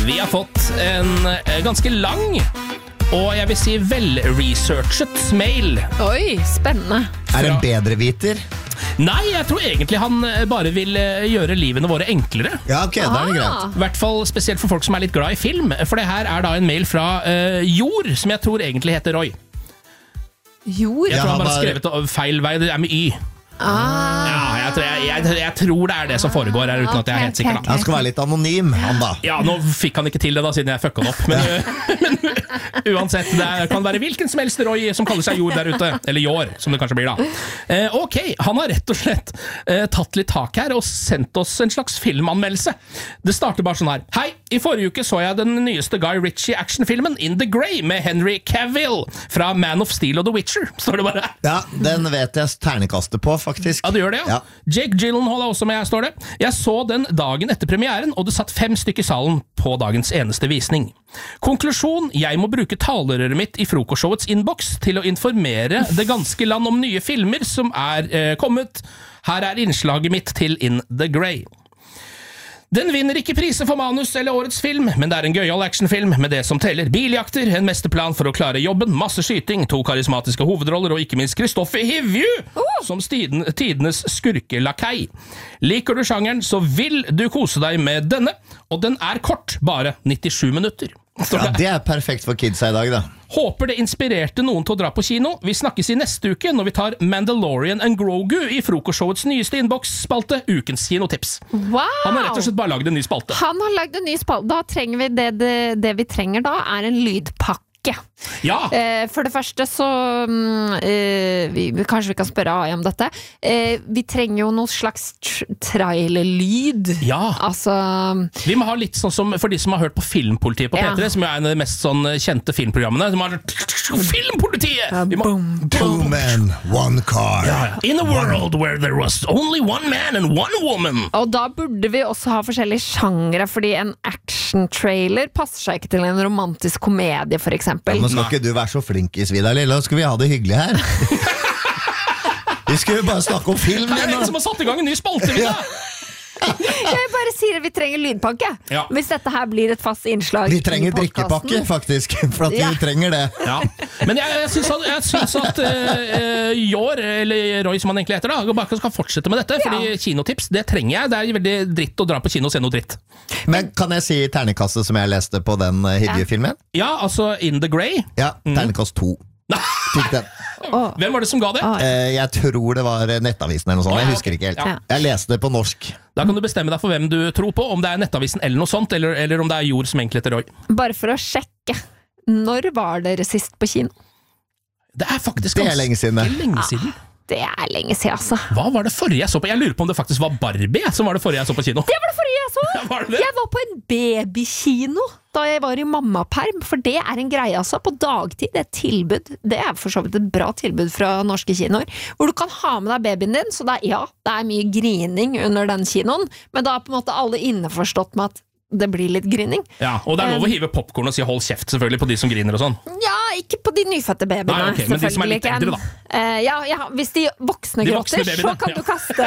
Vi har fått en ganske lang og jeg vil si vel-researchet mail. Oi, spennende. Er det en bedre viter? Nei, jeg tror egentlig han bare vil gjøre livene våre enklere. Ja, ok, da er det greit. I hvert fall spesielt for folk som er litt glad i film. For det her er da en mail fra Jord, som jeg tror egentlig heter Roy. Jord? Jeg tror han bare har skrevet feil vei, det er med Y. Ja, jeg tror det er det som foregår her, uten at jeg er helt sikker da. Han skal være litt anonym, han da. Ja, nå fikk han ikke til det da, siden jeg fucka han opp. Men uansett, det kan være hvilken som helst Roy som kaller seg Jord der ute. Eller Jår, som det kanskje blir da. Ok, han har rett og slett tatt litt tak her og sendt oss en slags filmanmeldelse. Det starter bare sånn her. Hei, i forrige uke så jeg den nyeste Guy Ritchie-actionfilmen In the Grey med Henry Cavill fra Man of Steel og The Witcher, står det bare. Ja, den vet jeg ternekastet på, faktisk. Ja, du gjør det, ja. Jake Gyllenhaal er også med, står det. Jeg så den dagen etter premieren, og det satt 5 stykker i salen på dagens eneste visning. Konklusjon, jeg må bruke talerøret mitt i frokostshowets inbox til å informere det ganske land om nye filmer som er kommet. Her er innslaget mitt til In the Grey. Den vinner ikke priser for manus eller årets film, men det er en gøyal actionfilm med det som teller. Biljakter, en mesterplan for å klare jobben, masse skyting, 2 karismatiske hovedroller og ikke minst Kristoffer Hivju som tidenes skurkelakei. Liker du sjangeren, så vil du kose deg med denne, og den er kort, bare 97 minutter. Ja, det er perfekt for kidsa i dag da. Håper det inspirerte noen til å dra på kino. Vi snakkes i neste uke når vi tar Mandalorian and Grogu i frokostshowets nyeste inbox-spalte, ukens kinotips. Wow! Han har rett og slett bare laget en ny spalte. Han har laget en ny spalte. Da trenger vi det vi trenger da, er en lydpakke. Ja. For det første så kanskje vi kan spørre AI om dette. Vi trenger jo noe slags trailerlyd. Ja. Altså vi må ha litt sånn som for de som har hørt på Filmpolitiet på P3, som er en av de mest sånn kjente filmprogrammene. Som har Filmpolitiet! Vi må, 2 men, 1 car. In a world where there was only 1 man and 1 woman. Og da burde vi også ha forskjellige sjangre, fordi en action-trailer passer seg ikke til en romantisk komedie, for eksempel. Ja, nå skal ikke du være så flink i Vidar Lille, nå skal vi ha det hyggelig her. Vi skal jo bare snakke om film. Det er en som har satt i gang en ny spalte, vi da. Jeg bare sier at vi trenger lydpakke. Ja. Hvis dette her blir et fast innslag Vi trenger drikkepakke, faktisk, for at vi trenger det. Ja. Men jeg synes at Jår, eller Roy som han egentlig heter da, bare skal fortsette med dette, fordi kinotips, det trenger jeg. Det er veldig dritt å dra på kino og se noe dritt. Men kan jeg si ternekastet som jeg leste på den Hivju-filmen? Ja, altså In the Grey. Ja, ternekast 2. Fikk den. Hvem var det som ga det? Jeg tror det var Nettavisen eller noe sånt, jeg husker ikke helt. Jeg leste det på norsk. Da kan du bestemme deg for hvem du tror på, om det er Nettavisen eller noe sånt, eller om det er Jord som egentlig heter Roy. Bare for å sjekke, når var dere sist på kino? Det er faktisk det er lenge siden. Det er lenge siden, altså. Hva var det forrige jeg så på? Jeg lurer på om det faktisk var Barbie som var det forrige jeg så på kino. Det var det forrige jeg så! Ja, var det det? Jeg var på en babykino da jeg var i mammaperm, for det er en greie altså, på dagtid, det er et tilbud, det er for så vidt et bra tilbud fra norske kinoer, hvor du kan ha med deg babyen din, så det er mye grining under den kinoen, men da er på en måte alle innforstått med at det blir litt grining. Ja, og det er lov å hive popcorn og si hold kjeft selvfølgelig på de som griner og sånn. Ja, ikke på de nyfødte babyene. Nei, okay, men de som er litt eldre da. Ja, hvis de voksne gråter, så kan du kaste.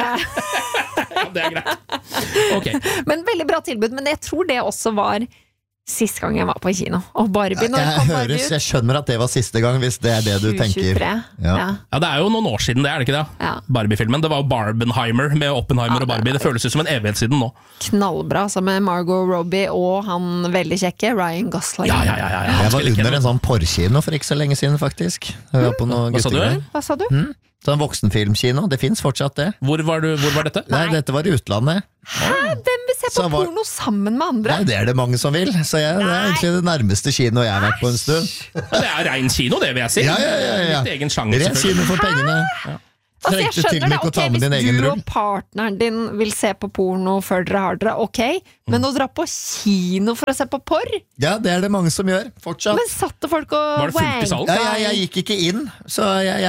Ja, det er greit. Okay. Men veldig bra tilbud, men jeg tror det også var sist gang jeg var på kino. Og Barbie, jeg skjønner at det var siste gang, hvis det er det du tenker. Ja, det er jo noen år siden det, er det ikke det? Barbie-filmen, det var jo Barbenheimer med Oppenheimer og Barbie, det føles ut som en evighet siden nå. Knallbra, altså med Margot Robbie og han veldig kjekke, Ryan Gosling. Ja. Jeg var under en sånn porrkino for ikke så lenge siden, faktisk. Jeg var på noe Hva sa du? Sånn voksenfilmkino, det finnes fortsatt det. Hvor var dette? Nei, dette var i utlandet. Hæ? Hvem vil se på porno sammen med andre? Nei, det er det mange som vil. Så det er egentlig det nærmeste kino jeg har vært på en stund. Det er rein kino, det vil jeg si. Ja. Litt egen sjanger, ren kino for pengene. Altså, jeg skjønner det, ok, hvis du og partneren din vil se på porno før dere har dere, ok, men å dra på kino for å se på porr? Ja, det er det mange som gjør, fortsatt. Men satte folk og var det fullt i salen? Ja, jeg gikk ikke inn, så jeg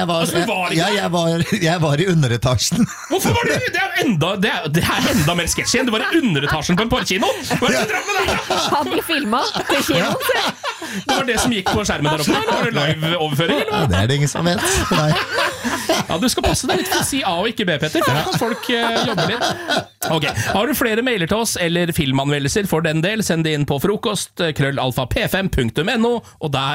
var i underetasjen. Hvorfor var det? Det er enda mer sketsj igjen. Du var i underetasjen på en porrkino. Hva er det du drømmer med det? Han ble filmet til kinoen, Det var det som gikk på skjermen der oppe. Var det live-overføring, eller? Ja, det er det ingen som vet. Nei. Ja, du skal passe deg litt for å si A og ikke B, Petter, for da kan folk jobbe litt. Ok, har du flere mailer til oss, eller filmanmeldelser for den del, send det inn på frokost, krøllalfa.p5.no, og der